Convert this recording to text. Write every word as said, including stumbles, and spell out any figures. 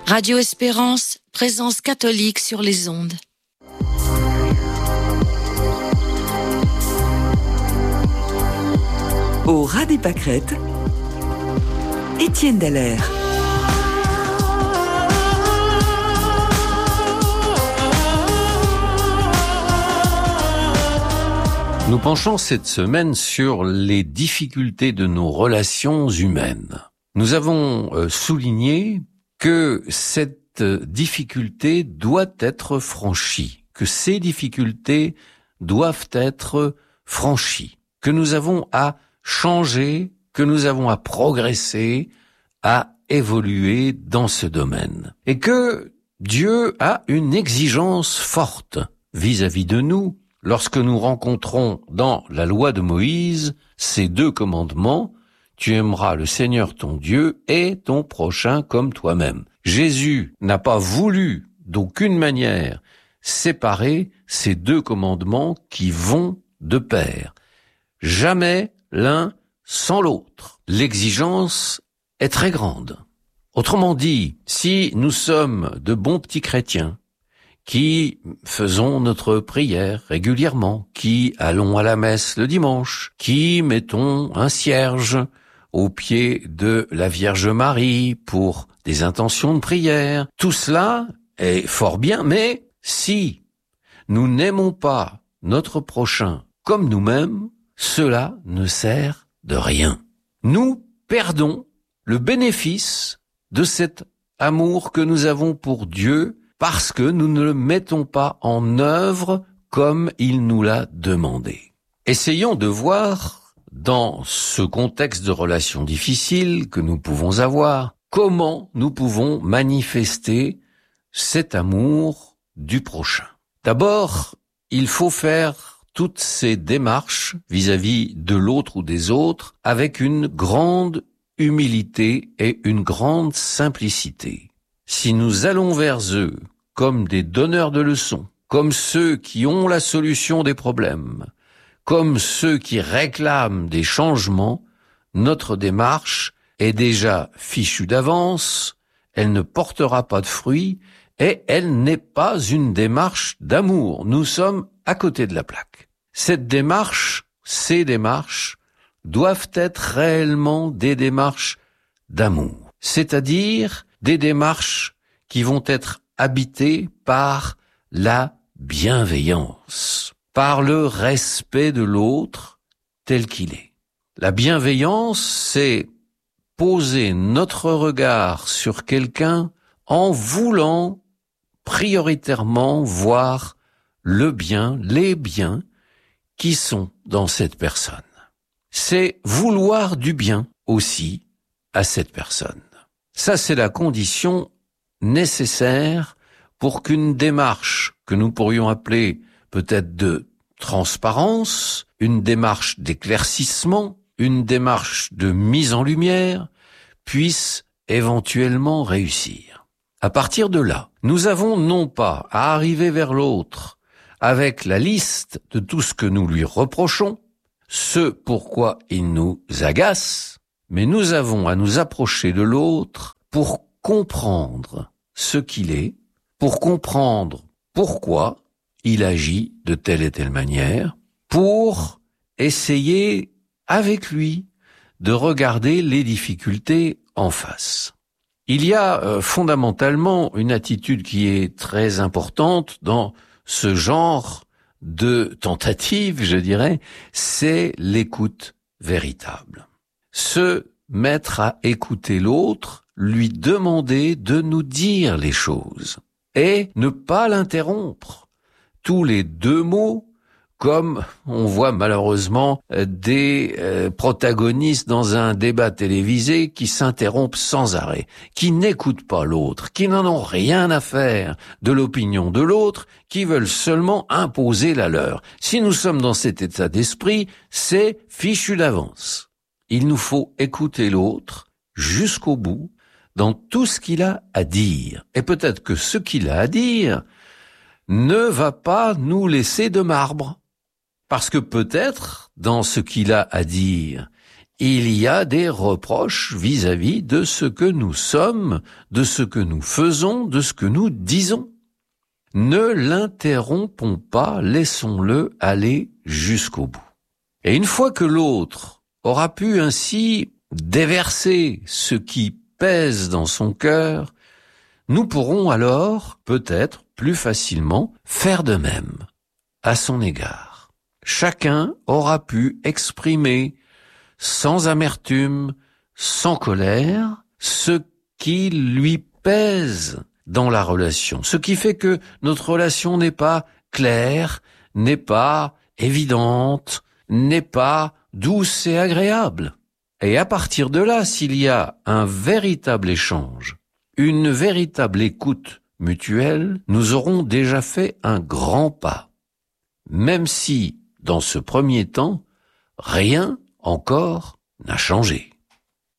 Radio Espérance, présence catholique sur les ondes. Au ras des pâquerettes, Étienne Dallaire. Nous penchons cette semaine sur les difficultés de nos relations humaines. Nous avons euh, souligné que cette difficulté doit être franchie, que ces difficultés doivent être franchies, que nous avons à changer, que nous avons à progresser, à évoluer dans ce domaine. Et que Dieu a une exigence forte vis-à-vis de nous lorsque nous rencontrons dans la loi de Moïse ces deux commandements: tu aimeras le Seigneur ton Dieu et ton prochain comme toi-même. Jésus n'a pas voulu d'aucune manière séparer ces deux commandements qui vont de pair. Jamais l'un sans l'autre. L'exigence est très grande. Autrement dit, si nous sommes de bons petits chrétiens, qui faisons notre prière régulièrement, qui allons à la messe le dimanche, qui mettons un cierge au pied de la Vierge Marie pour des intentions de prière, tout cela est fort bien, mais si nous n'aimons pas notre prochain comme nous-mêmes, cela ne sert de rien. Nous perdons le bénéfice de cet amour que nous avons pour Dieu parce que nous ne le mettons pas en œuvre comme il nous l'a demandé. Essayons de voir, dans ce contexte de relations difficiles que nous pouvons avoir, comment nous pouvons manifester cet amour du prochain. D'abord, il faut faire toutes ces démarches vis-à-vis de l'autre ou des autres avec une grande humilité et une grande simplicité. Si nous allons vers eux comme des donneurs de leçons, comme ceux qui ont la solution des problèmes, comme ceux qui réclament des changements, notre démarche est déjà fichue d'avance, elle ne portera pas de fruits et elle n'est pas une démarche d'amour. Nous sommes à côté de la plaque. Cette démarche, ces démarches, doivent être réellement des démarches d'amour, c'est-à-dire des démarches qui vont être habitées par la bienveillance, par le respect de l'autre tel qu'il est. La bienveillance, c'est poser notre regard sur quelqu'un en voulant prioritairement voir le bien, les biens qui sont dans cette personne. C'est vouloir du bien aussi à cette personne. Ça, c'est la condition nécessaire pour qu'une démarche que nous pourrions appeler peut-être de transparence, une démarche d'éclaircissement, une démarche de mise en lumière, puisse éventuellement réussir. À partir de là, nous avons non pas à arriver vers l'autre avec la liste de tout ce que nous lui reprochons, ce pourquoi il nous agace, mais nous avons à nous approcher de l'autre pour comprendre ce qu'il est, pour comprendre pourquoi il agit de telle et telle manière, pour essayer avec lui de regarder les difficultés en face. Il y a euh, fondamentalement une attitude qui est très importante dans ce genre de tentative, je dirais, c'est l'écoute véritable. Se mettre à écouter l'autre, lui demander de nous dire les choses et ne pas l'interrompre. Tous les deux mots, comme on voit malheureusement des euh, protagonistes dans un débat télévisé qui s'interrompent sans arrêt, qui n'écoutent pas l'autre, qui n'en ont rien à faire de l'opinion de l'autre, qui veulent seulement imposer la leur. Si nous sommes dans cet état d'esprit, c'est fichu d'avance. Il nous faut écouter l'autre jusqu'au bout dans tout ce qu'il a à dire. Et peut-être que ce qu'il a à dire ne va pas nous laisser de marbre. Parce que peut-être, dans ce qu'il a à dire, il y a des reproches vis-à-vis de ce que nous sommes, de ce que nous faisons, de ce que nous disons. Ne l'interrompons pas, laissons-le aller jusqu'au bout. Et une fois que l'autre aura pu ainsi déverser ce qui pèse dans son cœur, nous pourrons alors, peut-être plus facilement, faire de même à son égard. Chacun aura pu exprimer sans amertume, sans colère, ce qui lui pèse dans la relation, ce qui fait que notre relation n'est pas claire, n'est pas évidente, n'est pas douce et agréable. Et à partir de là, s'il y a un véritable échange, une véritable écoute mutuelle, nous aurons déjà fait un grand pas. Même si, dans ce premier temps, rien encore n'a changé.